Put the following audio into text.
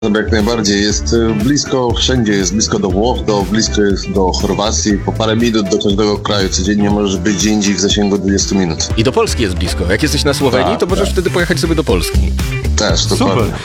Jak najbardziej. Jest blisko, wszędzie jest blisko do Włoch, blisko jest do Chorwacji. Po parę minut do każdego kraju. Codziennie możesz być gdzie indziej w zasięgu 20 minut. I do Polski jest blisko. Jak jesteś na Słowenii, to możesz wtedy pojechać sobie do Polski. Też, dokładnie. Super.